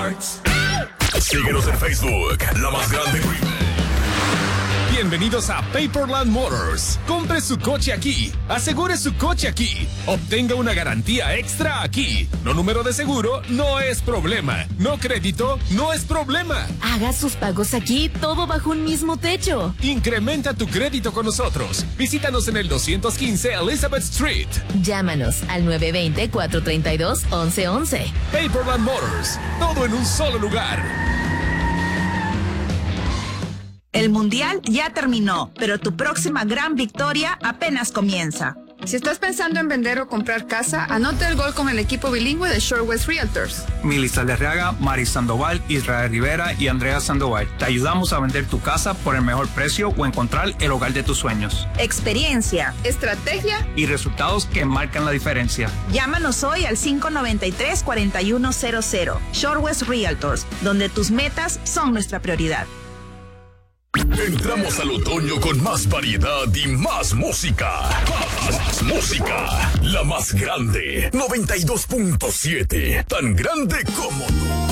Rewards. Síguenos en Facebook, La Más Grande. Bienvenidos a Paperland Motors. Compre su coche aquí. Asegure su coche aquí. Obtenga una garantía extra aquí. No número de seguro no es problema. No crédito no es problema. Haga sus pagos aquí, todo bajo un mismo techo. Incrementa tu crédito con nosotros. Visítanos en el 215 Elizabeth Street. Llámanos al 920-432-1111. Paperland Motors. Todo en un solo lugar. El Mundial ya terminó, pero tu próxima gran victoria apenas comienza. Si estás pensando en vender o comprar casa, anota el gol con el equipo bilingüe de Shore West Realtors. Mili Saldarriaga, Mari Sandoval, Israel Rivera y Andrea Sandoval. Te ayudamos a vender tu casa por el mejor precio o encontrar el hogar de tus sueños. Experiencia, estrategia y resultados que marcan la diferencia. Llámanos hoy al 593-4100. Shore West Realtors, donde tus metas son nuestra prioridad. Entramos al otoño con más variedad y más música. Más música. La Más Grande. 92.7. Tan grande como tú.